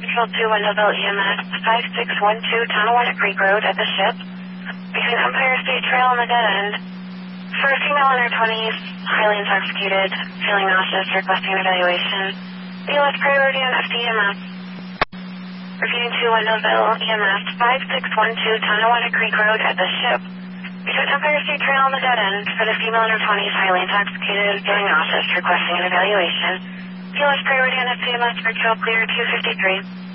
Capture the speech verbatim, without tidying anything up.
Patrol two Wendellville E M S five six one two Tonawanda Creek Road at the ship. Between Empire State Trail and the dead end. For a female in her twenties, highly intoxicated, feeling nauseous, requesting evaluation. B L S priority on F D E M S. Repeating to Wendellville E M S five six one two Tonawanda Creek Road at the ship. Between Empire State Trail and the dead end. For the female in her twenties, highly intoxicated, feeling nauseous, requesting an evaluation. B L S priority on F D E M S for Trail Clear two fifty-three.